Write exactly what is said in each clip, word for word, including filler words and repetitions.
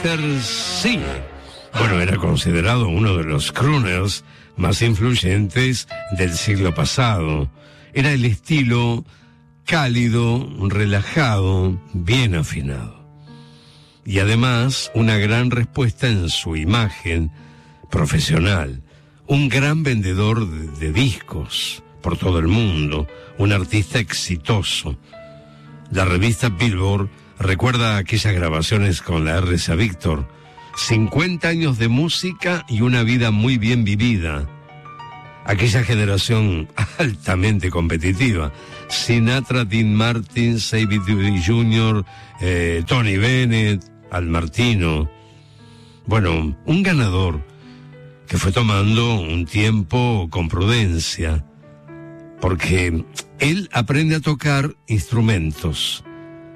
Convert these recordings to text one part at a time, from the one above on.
Peter C. Bueno, era considerado uno de los crooners más influyentes del siglo pasado. Era el estilo cálido, relajado, bien afinado. Y además, una gran respuesta en su imagen profesional. Un gran vendedor de, de discos por todo el mundo, un artista exitoso. La revista Billboard recuerda aquellas grabaciones con la R C A Victor, cincuenta años de música y una vida muy bien vivida. Aquella generación altamente competitiva, Sinatra, Dean Martin, Sammy Davis junior, eh, Tony Bennett, Al Martino. Bueno, un ganador que fue tomando un tiempo con prudencia, porque él aprende a tocar instrumentos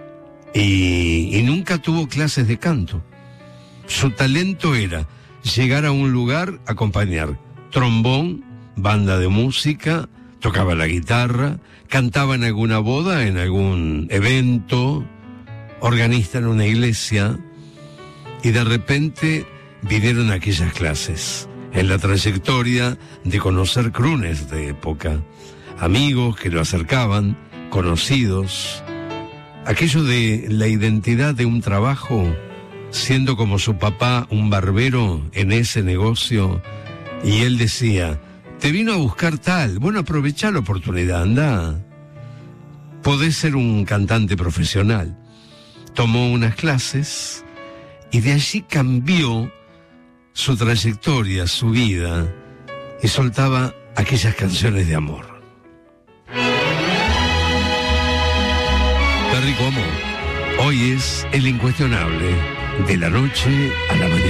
y, y nunca tuvo clases de canto. Su talento era llegar a un lugar, acompañar trombón, banda de música, tocaba la guitarra, cantaba en alguna boda, en algún evento, organista en una iglesia, y de repente vinieron aquellas clases. En la trayectoria de conocer crooners de época, amigos que lo acercaban, conocidos, aquello de la identidad de un trabajo, siendo como su papá un barbero en ese negocio, y él decía, te vino a buscar tal, bueno, aprovechá la oportunidad, anda, podés ser un cantante profesional. Tomó unas clases y de allí cambió su trayectoria, su vida, y soltaba aquellas canciones de amor. Perry Como, hoy es el incuestionable, de la noche a la mañana.